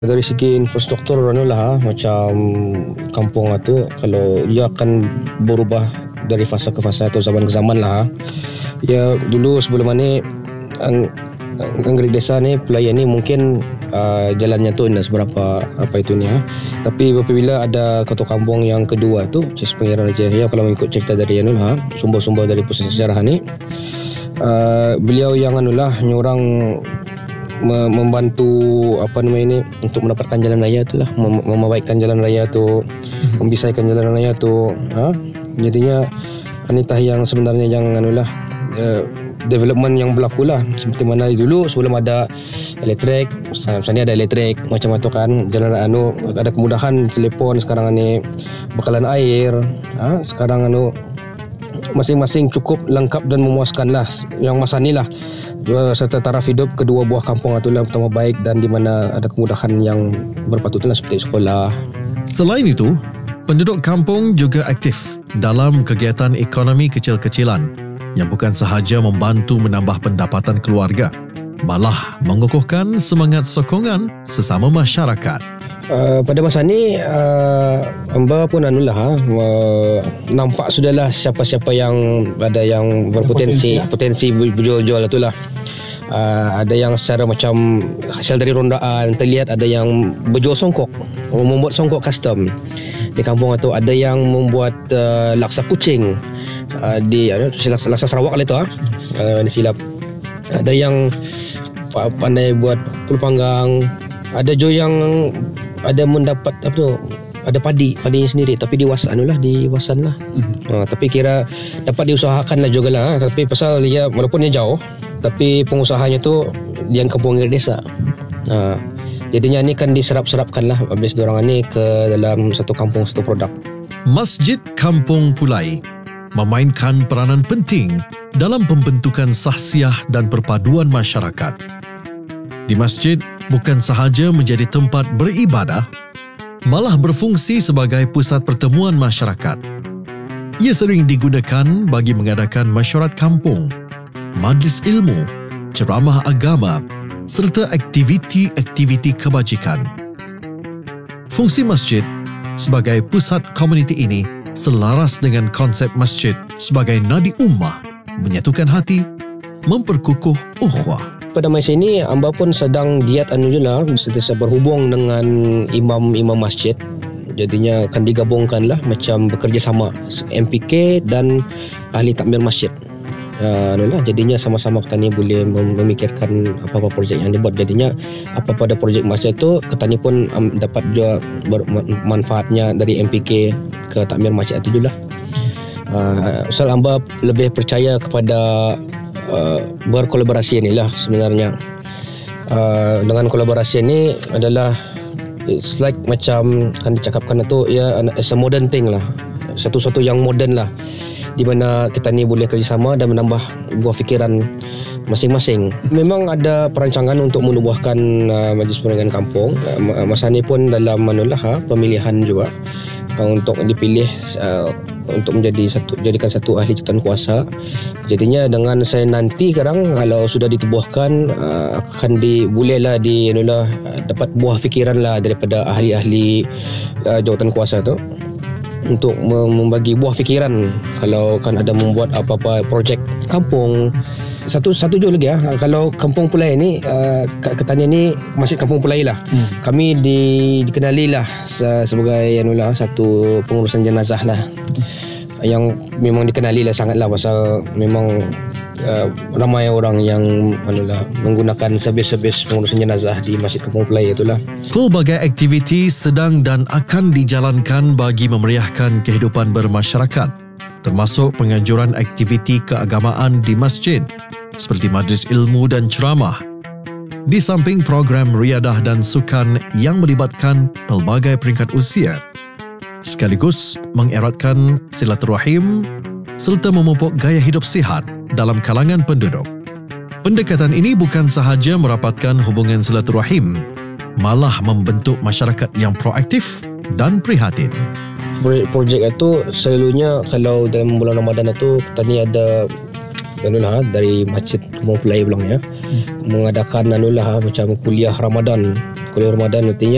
Dari segi infrastruktur macam kampung tu, kalau ia akan berubah dari fasa ke fasa atau zaman ke zaman Ya dulu sebelum ni anggerik desa ni pelayan ni mungkin jalannya tu tidak seberapa tapi apabila ada ketua kampung yang kedua tu Cis Pangeran Raja ya, kalau mengikut cerita dari sumber-sumber dari pusat sejarah ni, beliau yang nyurang membantu untuk mendapatkan jalan raya tu membaikkan jalan raya tu, membisaikan jalan raya tu. Jadinya anitah yang sebenarnya yang development yang berlaku seperti mana dulu sebelum ada elektrik, misalnya ada elektrik macam tu kan, jalan ada kemudahan telefon, sekarang ni bekalan air, sekarang masing-masing cukup lengkap dan memuaskan yang masa ni serta taraf hidup kedua buah kampung itu pertama baik dan di mana ada kemudahan yang berpatutnya seperti sekolah. Selain itu, penduduk kampung juga aktif dalam kegiatan ekonomi kecil-kecilan yang bukan sahaja membantu menambah pendapatan keluarga, malah mengukuhkan semangat sokongan sesama masyarakat. Pada masa ni Amba pun nampak sudahlah siapa-siapa yang ada yang berpotensi potensi berjual-jual itulah. Ada yang secara macam hasil dari rondaan terlihat, ada yang berjual songkok, membuat songkok custom di kampung itu, ada yang membuat laksa kucing di laksa Sarawak di silap, ada yang pandai buat pul panggang, ada jo yang ada mendapat ada padinya sendiri tapi di wasan lah. Tapi kira dapat diusahakan juga tapi pasal dia walaupun dia jauh tapi pengusahanya tu yang kampung desa. Jadinya ni kan diserap-serapkan habis diorang ni ke dalam satu kampung, satu produk. Masjid Kampung Pulai memainkan peranan penting dalam pembentukan sahsiah dan perpaduan masyarakat. Di masjid bukan sahaja menjadi tempat beribadah, malah berfungsi sebagai pusat pertemuan masyarakat. Ia sering digunakan bagi mengadakan mesyuarat kampung, majlis ilmu, ceramah agama serta aktiviti-aktiviti kebajikan. Fungsi masjid sebagai pusat komuniti ini selaras dengan konsep masjid sebagai nadi ummah, menyatukan hati, memperkukuh ukhuwah. Pada masa ini Amba pun sedang giat sentiasa berhubung dengan imam-imam masjid. Jadinya akan digabungkan macam bekerjasama MPK dan ahli takmir masjid. Jadinya sama-sama kita ni boleh memikirkan apa-apa projek yang dibuat. Jadinya apa-apa ada projek masjid tu, kita ni pun dapat juga manfaatnya dari MPK ke takmir masjid itu juga. Soal Amba lebih percaya kepada berkolaborasi inilah sebenarnya. Dengan kolaborasi ini adalah it's like macam kan dicakapkan itu it's a modern thing satu-satu yang moden di mana kita ni boleh kerjasama dan menambah buah fikiran masing-masing. Memang ada perancangan untuk menubuhkan Majlis Perundingan Kampung. Masa ni pun dalam pemilihan juga untuk dipilih untuk jadikan satu ahli jawatan kuasa. Jadinya dengan saya nanti sekarang kalau sudah ditubuhkan akan dapat buah fikiran daripada ahli-ahli jawatan kuasa tu untuk membagi buah fikiran kalau kan ada membuat apa-apa projek kampung. Satu juga lagi kalau Kampung Pulai ni katanya ni Masjid Kampung Pulai kami dikenali sebagai satu pengurusan jenazah yang memang dikenali sangat pasal memang ramai orang yang menggunakan servis-servis pengurusan jenazah di Masjid Kampung Pulai itulah. Pelbagai aktiviti sedang dan akan dijalankan bagi memeriahkan kehidupan bermasyarakat, termasuk penganjuran aktiviti keagamaan di masjid seperti majlis ilmu dan ceramah. Di samping program riadah dan sukan yang melibatkan pelbagai peringkat usia, sekaligus mengeratkan silaturahim serta memupuk gaya hidup sihat dalam kalangan penduduk. Pendekatan ini bukan sahaja merapatkan hubungan silaturahim, malah membentuk masyarakat yang proaktif dan prihatin. Projek itu selalunya kalau dalam bulan Ramadan itu kita ni ada dari Masjid Kampung Pulai mengadakan macam kuliah Ramadan. Kuliah Ramadan artinya